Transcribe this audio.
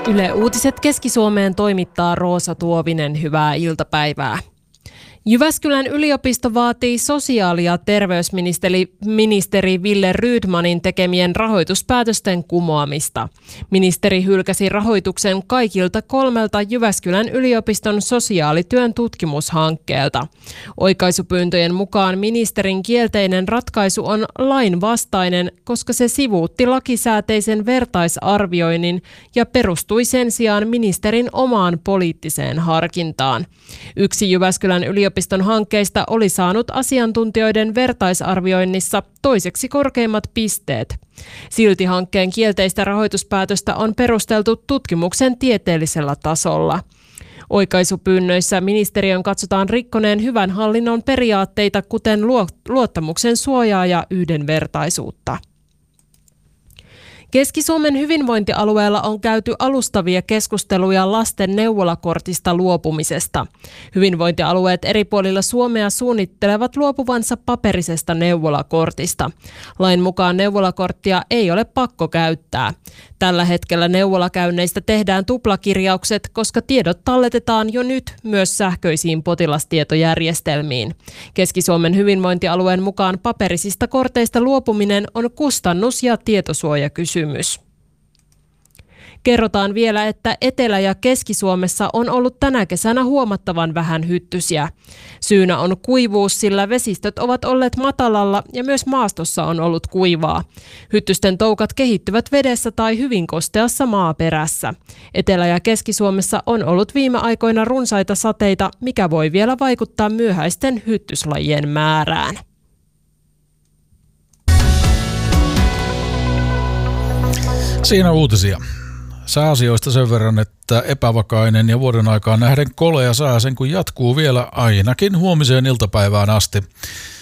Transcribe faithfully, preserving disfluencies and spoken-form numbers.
Yle Uutiset Keski-Suomeen toimittaa Roosa Tuovinen. Hyvää iltapäivää. Jyväskylän yliopisto vaatii sosiaali- ja terveysministeri ministeri Wille Rydmanin tekemien rahoituspäätösten kumoamista. Ministeri hylkäsi rahoituksen kaikilta kolmelta Jyväskylän yliopiston sosiaalityön tutkimushankkeelta. Oikaisupyyntöjen mukaan ministerin kielteinen ratkaisu on lainvastainen, koska se sivuutti lakisääteisen vertaisarvioinnin ja perustui sen sijaan ministerin omaan poliittiseen harkintaan. Yksi Jyväskylän yliopiston Yliopiston hankkeista oli saanut asiantuntijoiden vertaisarvioinnissa toiseksi korkeimmat pisteet. Silti hankkeen kielteistä rahoituspäätöstä on perusteltu tutkimuksen tieteellisellä tasolla. Oikaisupyynnöissä ministeriön katsotaan rikkoneen hyvän hallinnon periaatteita, kuten luottamuksen suojaa ja yhdenvertaisuutta. Keski-Suomen hyvinvointialueella on käyty alustavia keskusteluja lasten neuvolakortista luopumisesta. Hyvinvointialueet eri puolilla Suomea suunnittelevat luopuvansa paperisesta neuvolakortista. Lain mukaan neuvolakorttia ei ole pakko käyttää. Tällä hetkellä neuvolakäynneistä tehdään tuplakirjaukset, koska tiedot talletetaan jo nyt myös sähköisiin potilastietojärjestelmiin. Keski-Suomen hyvinvointialueen mukaan paperisista korteista luopuminen on kustannus- ja tietosuojakysymys. Kerrotaan vielä, että Etelä- ja Keski-Suomessa on ollut tänä kesänä huomattavan vähän hyttysiä. Syynä on kuivuus, sillä vesistöt ovat olleet matalalla ja myös maastossa on ollut kuivaa. Hyttysten toukat kehittyvät vedessä tai hyvin kosteassa maaperässä. Etelä- ja Keski-Suomessa on ollut viime aikoina runsaita sateita, mikä voi vielä vaikuttaa myöhäisten hyttyslajien määrään. Siinä uutisia. Sääasioista sen verran, että epävakainen ja vuoden aikaan nähden kolea sää sen kun jatkuu vielä ainakin huomiseen iltapäivään asti.